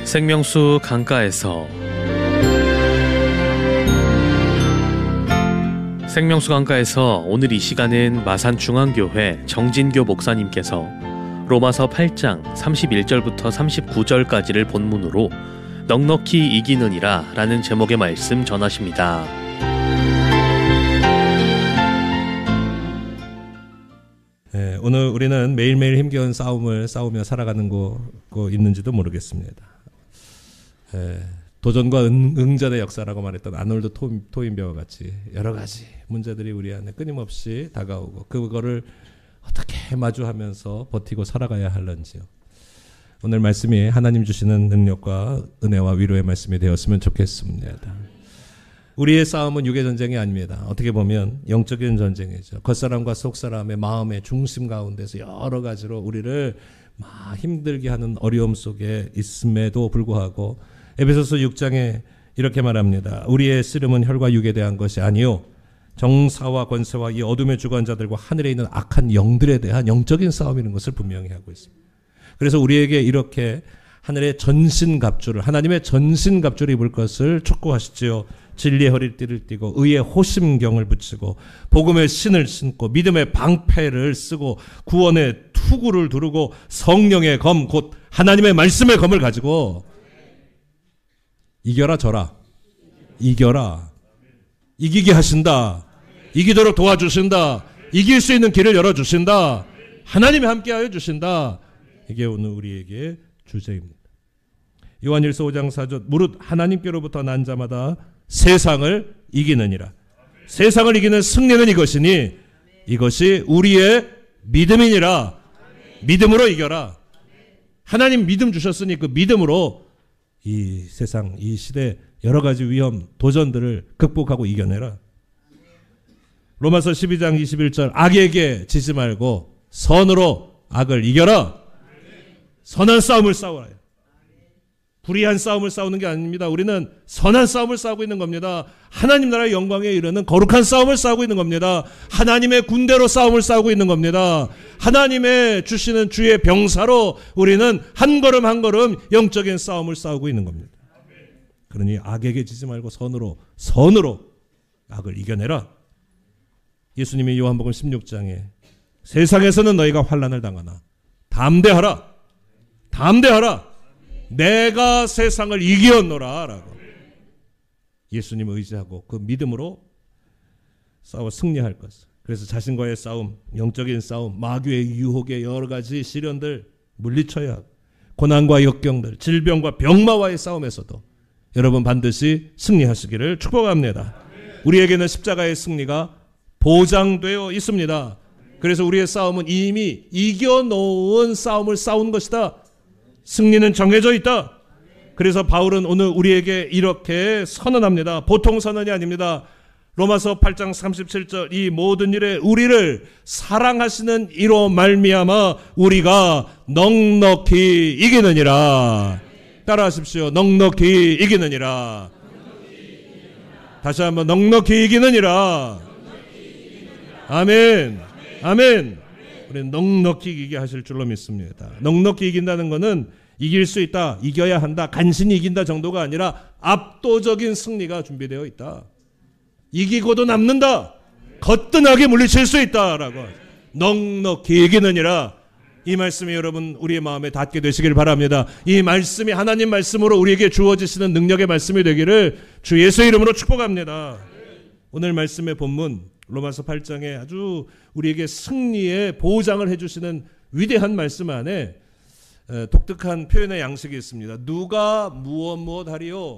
생명수 강가에서 오늘 이 시간은 마산중앙교회 정진교 목사님께서 로마서 8장 31절부터 39절까지를 본문으로 넉넉히 이기느니라 라는 제목의 말씀 전하십니다. 오늘 우리는 매일매일 힘겨운 싸움을 싸우며 살아가는 거 있는지도 모르겠습니다. 도전과 응전의 역사라고 말했던 아놀드 토인베와 같이 여러 가지 문제들이 우리 안에 끊임없이 다가오고 그거를 어떻게 마주하면서 버티고 살아가야 할런지요. 오늘 말씀이 하나님 주시는 능력과 은혜와 위로의 말씀이 되었으면 좋겠습니다. 우리의 싸움은 육의 전쟁이 아닙니다. 어떻게 보면 영적인 전쟁이죠. 겉사람과 속사람의 마음의 중심 가운데서 여러 가지로 우리를 힘들게 하는 어려움 속에 있음에도 불구하고 에베소서 6장에 이렇게 말합니다. 우리의 씨름은 혈과 육에 대한 것이 아니요 정사와 권세와 이 어둠의 주관자들과 하늘에 있는 악한 영들에 대한 영적인 싸움이라는 것을 분명히 하고 있습니다. 그래서 우리에게 이렇게 하늘의 전신갑주를 하나님의 전신갑주를 입을 것을 촉구하시지요. 진리의 허리띠를 띠고 의의 호심경을 붙이고 복음의 신을 신고 믿음의 방패를 쓰고 구원의 투구를 두르고 성령의 검 곧 하나님의 말씀의 검을 가지고 이겨라 져라 이겨라 이기게 하신다. 이기도록 도와주신다. 이길 수 있는 길을 열어주신다. 하나님이 함께하여 주신다. 이게 오늘 우리에게 주제입니다. 요한일서 5장 4절 무릇 하나님께로부터 난 자마다 세상을 이기느니라. 세상을 이기는 승리는 이것이니 이것이 우리의 믿음이니라. 믿음으로 이겨라. 하나님 믿음 주셨으니 그 믿음으로 이 세상 이 시대 여러 가지 위험 도전들을 극복하고 이겨내라. 로마서 12장 21절 악에게 지지 말고 선으로 악을 이겨라. 선한 싸움을 싸워라. 불의한 싸움을 싸우는 게 아닙니다. 우리는 선한 싸움을 싸우고 있는 겁니다. 하나님 나라의 영광에 이르는 거룩한 싸움을 싸우고 있는 겁니다. 하나님의 군대로 싸움을 싸우고 있는 겁니다. 하나님의 주시는 주의 병사로 우리는 한 걸음 한 걸음 영적인 싸움을 싸우고 있는 겁니다. 그러니 악에게 지지 말고 선으로 악을 이겨내라. 예수님이 요한복음 16장에 세상에서는 너희가 환난을 당하나 담대하라. 내가 세상을 이기었노라 라고 예수님을 의지하고 그 믿음으로 싸워 승리할 것을. 그래서 자신과의 싸움, 영적인 싸움, 마귀의 유혹의 여러 가지 시련들 물리쳐야 하고 고난과 역경들, 질병과 병마와의 싸움에서도 여러분 반드시 승리하시기를 축복합니다. 우리에게는 십자가의 승리가 보장되어 있습니다. 그래서 우리의 싸움은 이미 이겨놓은 싸움을 싸우는 것이다. 승리는 정해져 있다. 그래서 바울은 오늘 우리에게 이렇게 선언합니다. 보통 선언이 아닙니다. 로마서 8장 37절 이 모든 일에 우리를 사랑하시는 이로 말미암아 우리가 넉넉히 이기느니라. 따라하십시오. 넉넉히 이기느니라. 다시 한번 넉넉히 이기느니라. 아멘. 우리는 넉넉히 이기게 하실 줄로 믿습니다. 넉넉히 이긴다는 것은 이길 수 있다, 이겨야 한다, 간신히 이긴다 정도가 아니라 압도적인 승리가 준비되어 있다. 이기고도 남는다. 거뜬하게 물리칠 수 있다라고 넉넉히 이기느니라. 이 말씀이 여러분 우리의 마음에 닿게 되시길 바랍니다. 이 말씀이 하나님 말씀으로 우리에게 주어지시는 능력의 말씀이 되기를 주 예수의 이름으로 축복합니다. 오늘 말씀의 본문 로마서 8장에 아주 우리에게 승리의 보장을 해주시는 위대한 말씀 안에 독특한 표현의 양식이 있습니다. 누가 무엇 하리요?